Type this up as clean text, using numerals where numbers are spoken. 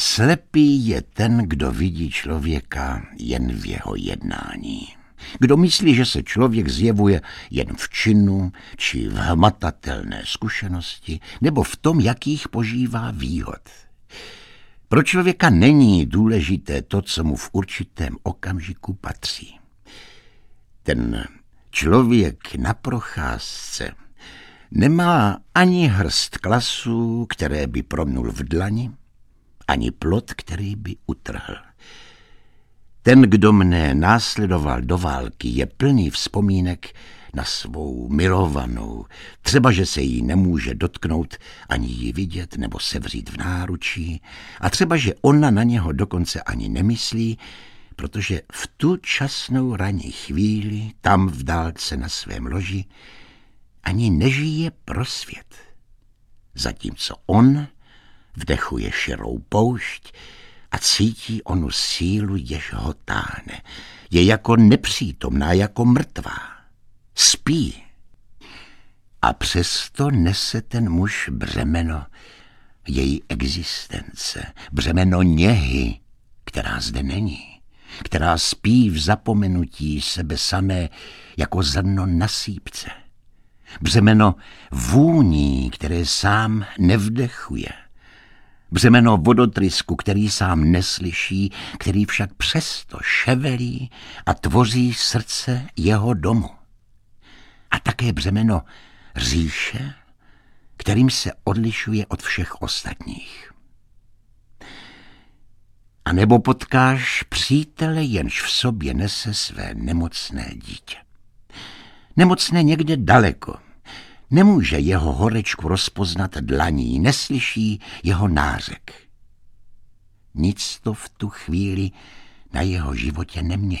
Slepý je ten, kdo vidí člověka jen v jeho jednání. Kdo myslí, že se člověk zjevuje jen v činu či v hmatatelné zkušenosti nebo v tom, jakých požívá výhod. Pro člověka není důležité to, co mu v určitém okamžiku patří. Ten člověk na procházce nemá ani hrst klasů, které by promnul v dlani, ani plot, který by utrhl. Ten, kdo mne následoval do války, je plný vzpomínek na svou milovanou, třeba, že se jí nemůže dotknout, ani ji vidět nebo sevřít v náručí, a třeba, že ona na něho dokonce ani nemyslí, protože v tu časnou ranní chvíli, tam v dálce na svém loži, ani nežije pro svět. Zatímco on vdechuje širou poušť a cítí onu sílu, jež ho táhne. Je jako nepřítomná, jako mrtvá. Spí. A přesto nese ten muž břemeno její existence, břemeno něhy, která zde není, která spí v zapomenutí sebe samé jako zrno na sýpce. Břemeno vůní, které sám nevdechuje. Břemeno vodotrysku, který sám neslyší, který však přesto ševelí a tvoří srdce jeho domu. A také břemeno říše, kterým se odlišuje od všech ostatních. A nebo potkáš přítele, jenž v sobě nese své nemocné dítě. Nemocné někde daleko. Nemůže jeho horečku rozpoznat dlaní, neslyší jeho nářek. Nic to v tu chvíli na jeho životě nemění.